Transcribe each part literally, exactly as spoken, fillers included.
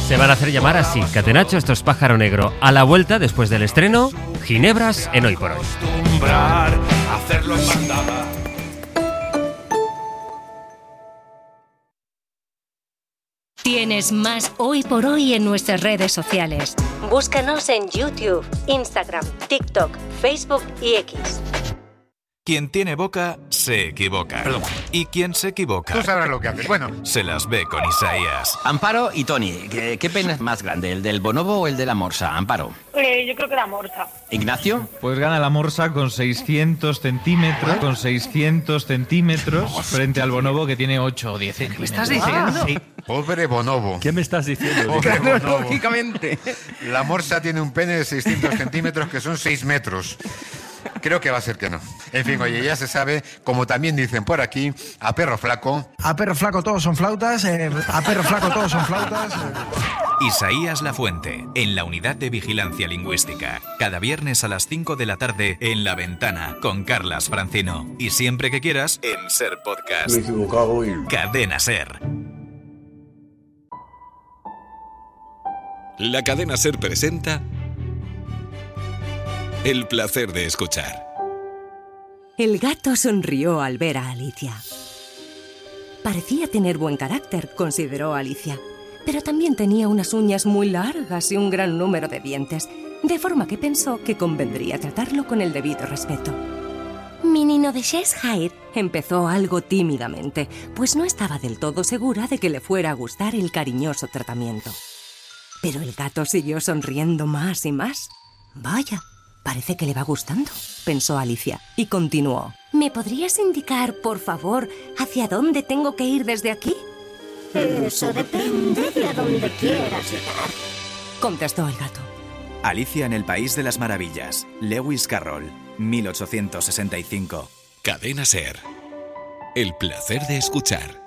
Se van a hacer llamar así, Catenacho, esto es Pájaro Negro. A la vuelta, después del estreno, Ginebras en Hoy por Hoy. Tienes más Hoy por Hoy en nuestras redes sociales. Búscanos en YouTube, Instagram, TikTok, Facebook y X. Quien tiene boca, se equivoca. Perdón. Y quien se equivoca... Tú sabrás lo que haces. Bueno. Se las ve con Isaías. Amparo y Tony, ¿qué, qué pene es más grande, el del bonobo o el de la morsa? Amparo. Eh, yo creo que la morsa. ¿Ignacio? Pues gana la morsa con seiscientos centímetros, con seiscientos centímetros, frente al bonobo que tiene ocho o diez centímetros. ¿Me estás diciendo? Ah, sí. Pobre bonobo. ¿Qué me estás diciendo? Pobre bonobo. Lógicamente. La morsa tiene un pene de seiscientos centímetros que son seis metros. Creo que va a ser que no. En fin, oye, ya se sabe, como también dicen por aquí, a perro flaco... A perro flaco todos son flautas, eh, a perro flaco todos son flautas... Eh. Isaías Lafuente, en la Unidad de Vigilancia Lingüística. Cada viernes a las cinco de la tarde en La Ventana, con Carlas Francino. Y siempre que quieras, en Ser Podcast. Me he equivocado y... Cadena Ser. La Cadena Ser presenta... El placer de escuchar. El gato sonrió al ver a Alicia. Parecía tener buen carácter, consideró Alicia, pero también tenía unas uñas muy largas y un gran número de dientes, de forma que pensó que convendría tratarlo con el debido respeto. Mi nino de Cheshire, empezó algo tímidamente, pues no estaba del todo segura de que le fuera a gustar el cariñoso tratamiento. Pero el gato siguió sonriendo más y más. Vaya, parece que le va gustando, pensó Alicia, y continuó. ¿Me podrías indicar, por favor, hacia dónde tengo que ir desde aquí? Eso depende de a dónde quieras llegar, contestó el gato. Alicia en el País de las Maravillas. Lewis Carroll, mil ochocientos sesenta y cinco. Cadena Ser. El placer de escuchar.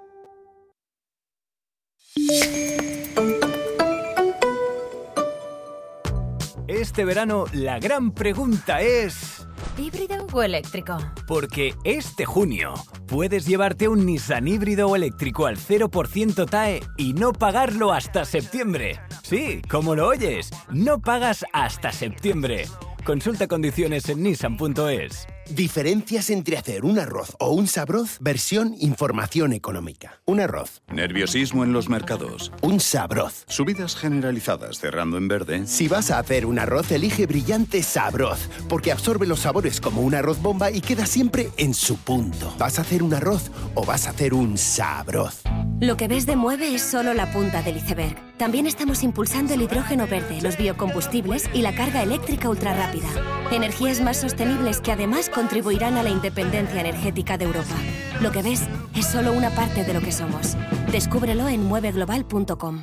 Este verano la gran pregunta es... ¿híbrido o eléctrico? Porque este junio puedes llevarte un Nissan híbrido o eléctrico al cero por ciento T A E y no pagarlo hasta septiembre. Sí, como lo oyes, no pagas hasta septiembre. Consulta condiciones en nissan punto es. Diferencias entre hacer un arroz o un sabroz, versión información económica. Un arroz. Nerviosismo en los mercados. Un sabroz. Subidas generalizadas cerrando en verde. Si vas a hacer un arroz, elige Brillante Sabroz, porque absorbe los sabores como un arroz bomba y queda siempre en su punto. ¿Vas a hacer un arroz o vas a hacer un sabroz? Lo que ves de Mueve es solo la punta del iceberg. También estamos impulsando el hidrógeno verde, los biocombustibles y la carga eléctrica ultrarrápida. Energías más sostenibles que además contribuirán a la independencia energética de Europa. Lo que ves es solo una parte de lo que somos. Descúbrelo en mueve global punto com.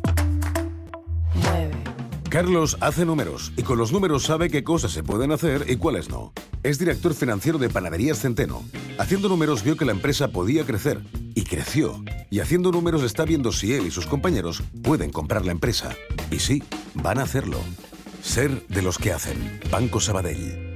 Carlos hace números y con los números sabe qué cosas se pueden hacer y cuáles no. Es director financiero de Panaderías Centeno. Haciendo números vio que la empresa podía crecer y creció. Y haciendo números está viendo si él y sus compañeros pueden comprar la empresa. Y sí, van a hacerlo. Ser de los que hacen. Banco Sabadell.